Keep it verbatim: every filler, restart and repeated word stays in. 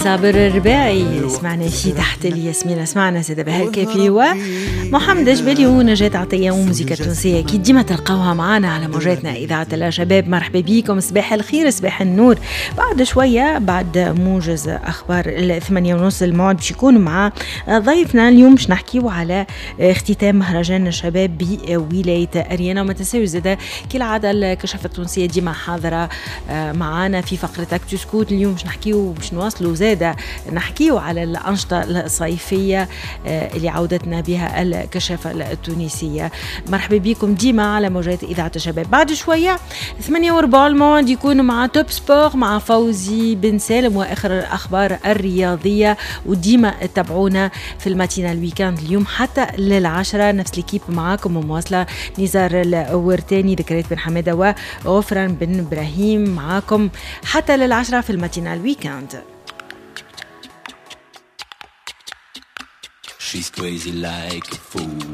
صابر الرباعي سمعنا شي تحت الياسمين، سمعنا سيدة بهاء الكافي ومحمد جبالي ونجاة عطية وموسيقى تونسية كي ديما تلقاوها معانا على موجاتنا إذاعة الشباب. مرحبا بيكم، صباح الخير صباح النور. بعد شوية بعد موجز أخبار الثمانية ونص الموعد باش يكون مع ضيفنا اليوم، باش نحكيو على اختتام مهرجان الشباب بولاية أريانا. وما تنساوش زادا كالعادة الكشافة التونسية ديما حاضرة معانا في فقرة أكتو سكوت. اليوم باش نحكيو باش نواصلوا زادا نحكيو على الأنشطة الصيفية اللي عودتنا بها الكشافة التونسية. مرحبا بكم ديما على موجات إذاعة الشباب. بعد شوية ثمانية وربع الموعد يكون مع توب سبور مع فوزي بن سالم وآخر الأخبار الرياضية، وديما تابعونا في الماتينا الويكاند اليوم حتى للعشرة. نفس الكيب معاكم ومواصلة نزار الورتاني، ذكريات بن حمادة وغفران بن إبراهيم معاكم حتى للعشرة في الماتينا الويكاند. She's crazy like a fool.